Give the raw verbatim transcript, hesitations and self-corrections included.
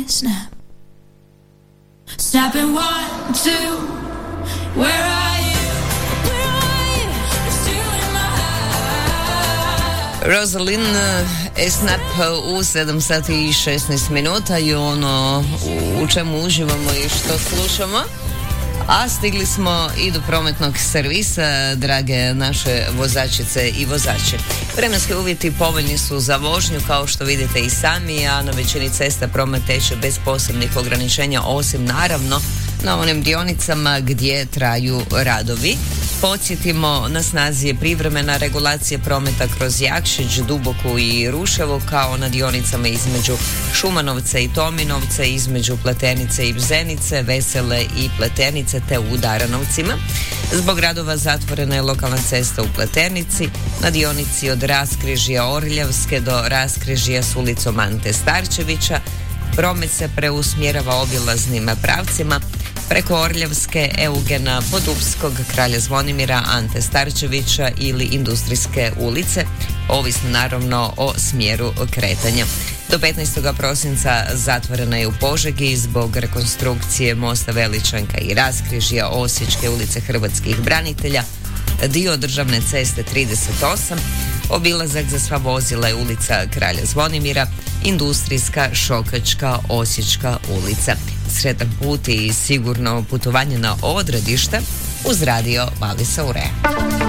snap. Snapping one, two, where are you? Where are you? It's still in my heart. Rosalind Snap u sedam sati i šesnaest minuta i ono u čemu uživamo i što slušamo. A stigli smo i do prometnog servisa, drage naše vozačice i vozači. Vremenski uvjeti povoljni su za vožnju, kao što vidite i sami, a na većini cesta promet teče bez posebnih ograničenja, osim naravno na onim dionicama gdje traju radovi. Podsjetimo, na snazi je privremena regulacija prometa kroz Jakšić, Duboku i Ruševo, kao na dionicama između Šumanovca i Tominovca, između Pletenice i Bzenice, Vesele i Pletenice te u Daranovcima. Zbog radova zatvorena je lokalna cesta u Pletenici, na dionici od Raskrižja Orljavske do Raskrižja s ulicom Ante Starčevića. Promet se preusmjerava obilaznim pravcima preko Orljavske, Eugena Podupskog, Kralja Zvonimira, Ante Starčevića ili Industrijske ulice, ovisno naravno o smjeru kretanja. Do petnaestog prosinca zatvorena je u Požegi zbog rekonstrukcije mosta Veličanka i Raskrižja, Osječke ulice Hrvatskih branitelja, dio državne ceste trideset osam, obilazak za sva vozila je ulica Kralja Zvonimira, Industrijska, Šokačka, Osječka ulica. Sretan put i sigurno putovanje na odredište uz radio Valisa Urea.